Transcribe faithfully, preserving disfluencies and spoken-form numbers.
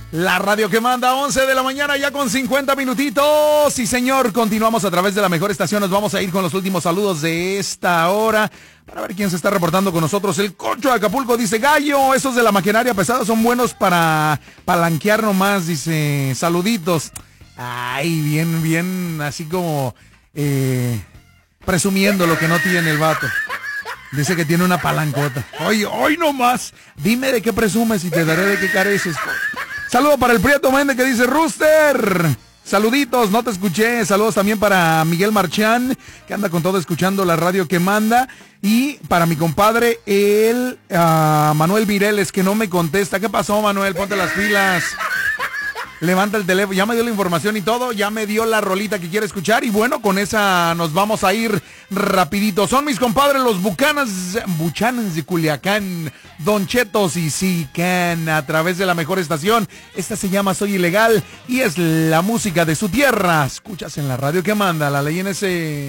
La radio que manda, once de la mañana ya con cincuenta minutitos. Sí, señor, continuamos a través de la mejor estación. Nos vamos a ir con los últimos saludos de esta hora para ver quién se está reportando con nosotros. El Concho de Acapulco dice: Gallo, esos de la maquinaria pesada son buenos para palanquear nomás. Dice, saluditos. Ay, bien, bien, así como eh, presumiendo lo que no tiene el vato. Dice que tiene una palancota. Hoy, hoy nomás. Dime de qué presumes y te daré de qué careces. Saludo para el Prieto Méndez que dice: Rooster, saluditos, no te escuché. Saludos también para Miguel Marchán, que anda con todo escuchando la radio que manda. Y para mi compadre, el uh, Manuel Mireles, que no me contesta. ¿Qué pasó, Manuel? Ponte las pilas. Levanta el teléfono, ya me dio la información y todo, ya me dio la rolita que quiere escuchar. Y bueno, con esa nos vamos a ir rapidito. Son mis compadres los Bucanas, Buchanas de Culiacán, Don Chetos y Sican, a través de la mejor estación. Esta se llama Soy Ilegal y es la música de su tierra. Escuchas en la radio que manda, la ley en ese...